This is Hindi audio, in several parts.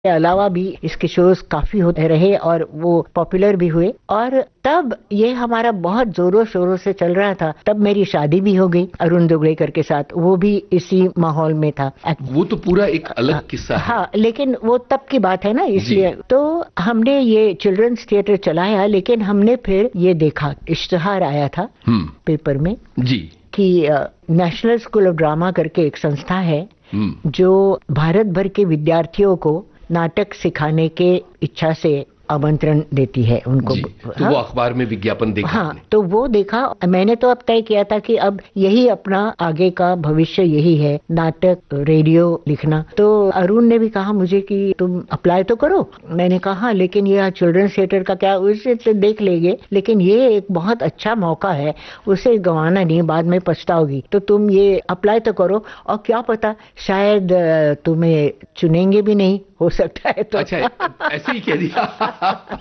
के अलावा भी इसके शोज काफी होते रहे और वो पॉपुलर भी हुए। और तब ये हमारा बहुत जोरों शोरों से चल रहा था। तब मेरी शादी भी हो गई अरुण दुगलेकर के साथ, वो भी इसी माहौल में था। वो तो पूरा एक अलग किस्सा है। हाँ, लेकिन वो तब की बात है ना, इसलिए तो हमने ये चिल्ड्रंस थिएटर चलाया। लेकिन हमने फिर ये देखा, इश्तिहार आया था पेपर में जी कि नेशनल स्कूल ऑफ ड्रामा करके एक संस्था है जो भारत भर के विद्यार्थियों को नाटक सिखाने के इच्छा से आमंत्रण देती है उनको। तो वो अखबार में विज्ञापन देखा। हाँ, तो वो देखा। मैंने तो अब तय किया था कि अब यही अपना आगे का भविष्य यही है, नाटक, रेडियो लिखना। तो अरुण ने भी कहा मुझे कि तुम अप्लाई तो करो। मैंने कहा लेकिन ये चिल्ड्रंस थिएटर का क्या, उसे तो देख लेंगे, लेकिन ये एक बहुत अच्छा मौका है, उसे गंवाना नहीं, बाद में पछताओगी। तो तुम ये अप्लाई तो करो, और क्या पता शायद तुम्हें चुनेंगे भी नहीं, हो सकता है। तो अच्छा, ऐसे ही कह दिया।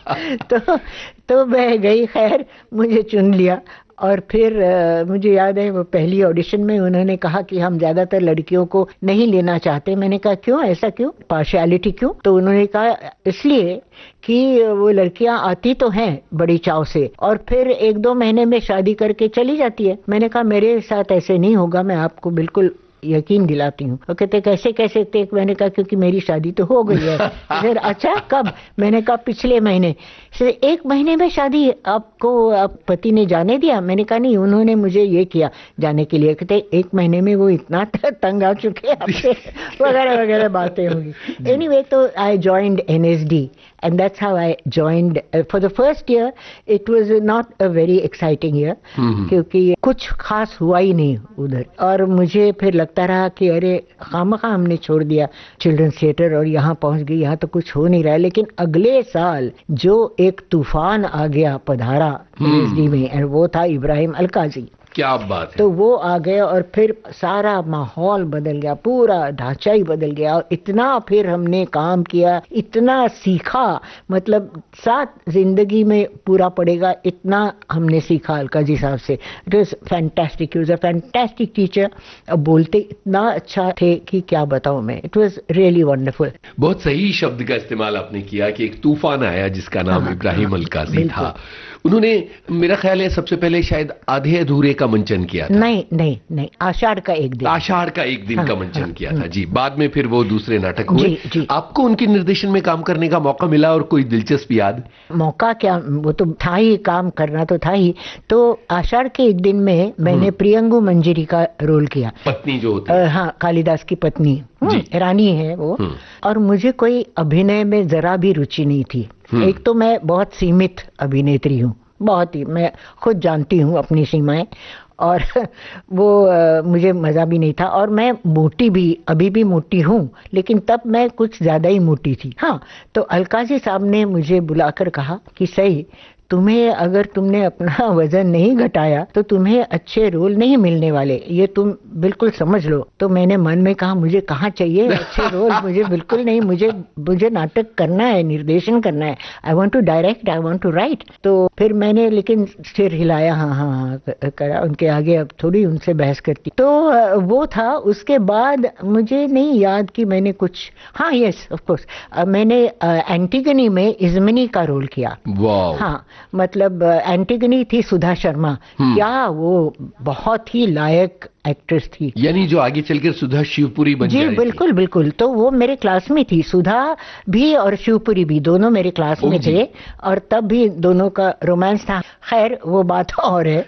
तो मैं गई, खैर मुझे चुन लिया। और फिर मुझे याद है वो पहली ऑडिशन में उन्होंने कहा कि हम ज्यादातर लड़कियों को नहीं लेना चाहते। मैंने कहा क्यों, ऐसा क्यों, पार्शियलिटी क्यों? तो उन्होंने कहा इसलिए कि वो लड़कियां आती तो हैं बड़ी चाव से और फिर 1-2 महीने में शादी करके चली जाती है। मैंने कहा मेरे साथ ऐसे नहीं होगा, मैं आपको बिल्कुल यकीन दिलाती हूँ। वो कहते कैसे कैसे थे? मैंने कहा क्योंकि मेरी शादी तो हो गई है। फिर अच्छा कब? मैंने कहा पिछले महीने। फिर 1 महीने में शादी? आपको आप पति ने जाने दिया? मैंने कहा नहीं, उन्होंने मुझे ये किया जाने के लिए। कहते 1 महीने में वो इतना तंग आ चुके आपसे, वगैरह वगैरह बातें होगी। एनीवे, तो I joined NSD and that's how I joined. For the first year it was not a very exciting year क्योंकि कुछ खास हुआ ही नहीं उधर। और मुझे फिर लगता रहा कि अरे खामखा हमने छोड़ दिया चिल्ड्रंस थिएटर और यहाँ पहुंच गई, यहाँ तो कुछ हो नहीं रहा है। लेकिन अगले साल जो एक तूफान आ गया, पधारा NSD में, और वो था इब्राहिम अलकाजी। क्या बात है। तो वो आ गया और फिर सारा माहौल बदल गया, पूरा ढांचा ही बदल गया। और इतना फिर हमने काम किया, इतना सीखा, मतलब साथ जिंदगी में पूरा पड़ेगा इतना हमने सीखा अलकाजी साहब से। It was fantastic, he was a fantastic teacher. अब बोलते इतना अच्छा थे कि क्या बताऊं मैं। It was really wonderful. बहुत सही शब्द का इस्तेमाल आपने किया कि एक तूफान आया जिसका नाम इब्राहिम अलकाजी था। उन्होंने, मेरा ख्याल है, सबसे पहले शायद आधे अधूरे का मंचन किया था। नहीं, आषाढ़ का एक दिन। आषाढ़ का एक दिन का मंचन किया था जी। बाद में फिर वो दूसरे नाटक हुए। जी। आपको उनके निर्देशन में काम करने का मौका मिला और कोई दिलचस्प याद? मौका क्या, वो तो था ही, काम करना तो था ही। तो आषाढ़ के एक दिन में मैंने प्रियंगु मंजरी का रोल किया, पत्नी जो होती है। हाँ, कालिदास की पत्नी, रानी है वो। और मुझे कोई अभिनय में जरा भी रुचि नहीं थी। एक तो मैं बहुत सीमित अभिनेत्री हूँ, बहुत ही, मैं खुद जानती हूँ अपनी सीमाएं। और वो मुझे मजा भी नहीं था। और मैं मोटी भी, अभी भी मोटी हूँ, लेकिन तब मैं कुछ ज्यादा ही मोटी थी। हाँ, तो अलकाजी साहब ने मुझे बुलाकर कहा कि सही, तुम्हें, अगर तुमने अपना वजन नहीं घटाया तो तुम्हें अच्छे रोल नहीं मिलने वाले, ये तुम बिल्कुल समझ लो। तो मैंने मन में कहा मुझे कहाँ चाहिए अच्छे रोल, मुझे बिल्कुल नहीं, मुझे नाटक करना है, निर्देशन करना है। I want to direct, I want to right. तो फिर मैंने लेकिन सिर हिलाया, हाँ करा उनके आगे, अब थोड़ी उनसे बहस करती। तो वो था। उसके बाद मुझे नहीं याद कि मैंने कुछ, हाँ यस ऑफ कोर्स, मैंने एंटीगनी में इज़्मिनी का रोल किया। हाँ, मतलब एंटीगनी थी सुधा शर्मा। क्या वो बहुत ही लायक एक्ट्रेस थी, यानी जो आगे चलकर सुधा शिवपुरी बन जाएगी। जी बिल्कुल। तो वो मेरे क्लास में थी, सुधा भी और शिवपुरी भी, दोनों मेरे क्लास में थे। और तब भी दोनों का रोमांस था, खैर वो बात और है।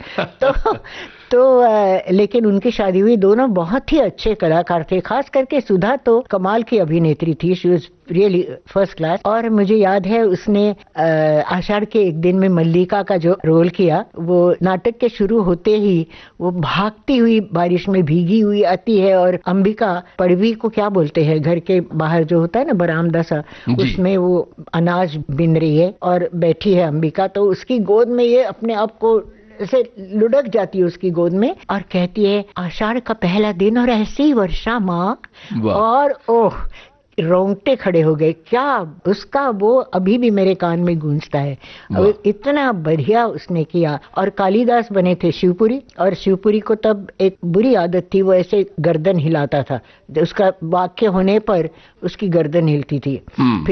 तो लेकिन उनकी शादी हुई। दोनों बहुत ही अच्छे कलाकार थे, खास करके सुधा तो कमाल की अभिनेत्री थी, she was really first class. और मुझे याद है उसने आषाढ़ के एक दिन में मल्लिका का जो रोल किया, वो नाटक के शुरू होते ही वो भागती हुई बारिश में भीगी हुई आती है और अंबिका, पड़वी को क्या बोलते हैं, घर के बाहर जो होता है ना बरामदा सा, उसमें वो अनाज बिन रही है और बैठी है अंबिका। तो उसकी गोद में ये अपने आप को ऐसे लुढ़क जाती है उसकी गोद में और कहती है आषाढ़ का पहला दिन और ऐसी वर्षा माँ। और ओह, रोंगटे खड़े हो गए। क्या उसका वो अभी भी मेरे कान में गूंजता है। और इतना बढ़िया उसने किया। और कालिदास बने थे शिवपुरी, और शिवपुरी को तब एक बुरी आदत थी, वो ऐसे गर्दन हिलाता था, उसका वाक्य होने पर उसकी गर्दन हिलती थी।